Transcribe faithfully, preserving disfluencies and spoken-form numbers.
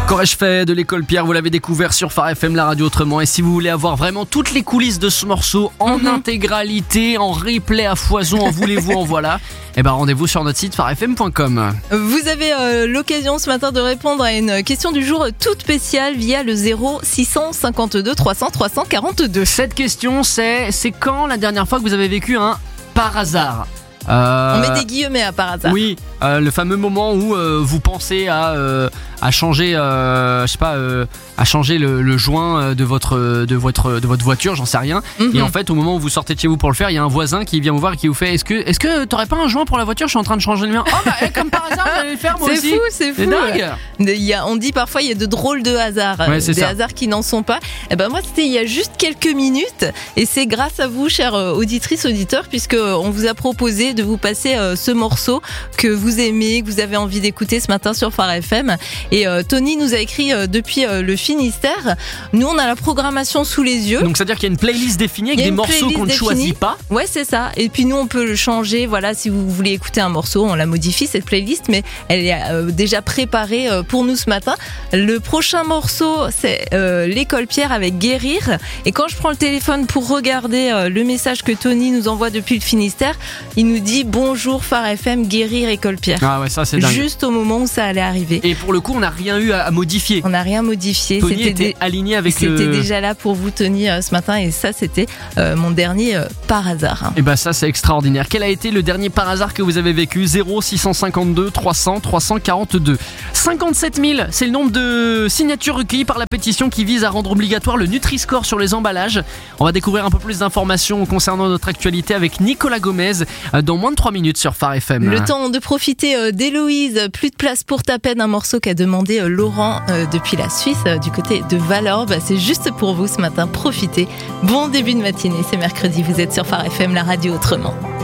Qu'aurais-je fait de l'école Pierre, vous l'avez découvert sur Phare F M, la radio autrement. Et si vous voulez avoir vraiment toutes les coulisses de ce morceau en mm-hmm. intégralité, en replay à foison, en voulez-vous, en voilà, eh ben rendez-vous sur notre site phare f m point com. Vous avez euh, l'occasion ce matin de répondre à une question du jour toute spéciale via le zéro six cent cinquante-deux trois cents trois cent quarante-deux. Cette question c'est, c'est quand la dernière fois que vous avez vécu un par hasard? Euh... On met des guillemets à par hasard. Oui, euh, le fameux moment où euh, vous pensez à, euh, à changer, euh, je sais pas, euh, à changer le, le joint de votre, de votre, de votre voiture, j'en sais rien. Mm-hmm. Et en fait, au moment où vous sortez de chez vous pour le faire, il y a un voisin qui vient vous voir et qui vous fait, est-ce que, est-ce que t'aurais pas un joint pour la voiture? Je suis en train de changer le mien. Oh bah, eh, comme par hasard, vous allez le faire moi c'est aussi. Fou, c'est fou, c'est dingue. Il y a, on dit parfois il y a de drôles de hasards, ouais, c'est des ça. hasards qui n'en sont pas. Et ben moi, c'était il y a juste quelques minutes, et c'est grâce à vous, chères auditrices, auditeurs, puisque on vous a proposé de vous passer euh, ce morceau que vous aimez, que vous avez envie d'écouter ce matin sur Phare F M. Et euh, Tony nous a écrit euh, depuis euh, le Finistère. Nous, on a la programmation sous les yeux. Donc, c'est-à-dire qu'il y a une playlist définie avec des morceaux qu'on ne choisit pas. Ouais, c'est ça. Et puis nous, on peut le changer. Voilà, si vous voulez écouter un morceau, on la modifie, cette playlist, mais elle est euh, déjà préparée euh, pour nous ce matin. Le prochain morceau, c'est euh, l'école Pierre avec Guérir. Et quand je prends le téléphone pour regarder euh, le message que Tony nous envoie depuis le Finistère, il nous dit bonjour Phare F M, Guérir, école Pierre. Ah ouais, ça c'est dingue. Juste au moment où ça allait arriver. Et pour le coup, on n'a rien eu à, à modifier. On n'a rien modifié. Tony c'était était dé... aligné avec c'était le... C'était déjà là pour vous, Tony, euh, ce matin. Et ça, c'était euh, mon dernier euh, par hasard. Et bah ça, c'est extraordinaire. Quel a été le dernier par hasard que vous avez vécu? Zéro six cent cinquante-deux trois cents trois cent quarante-deux. cinquante-sept mille, c'est le nombre de signatures recueillies par la pétition qui vise à rendre obligatoire le Nutri-Score sur les emballages. On va découvrir un peu plus d'informations concernant notre actualité avec Nicolas Gomez dans moins de trois minutes sur Phare F M. Le temps de profiter d'Héloïse, plus de place pour ta peine, un morceau qu'a demandé Laurent depuis la Suisse, du côté de Valorbe. C'est juste pour vous ce matin, profitez. Bon début de matinée, c'est mercredi, vous êtes sur Phare F M, la radio autrement.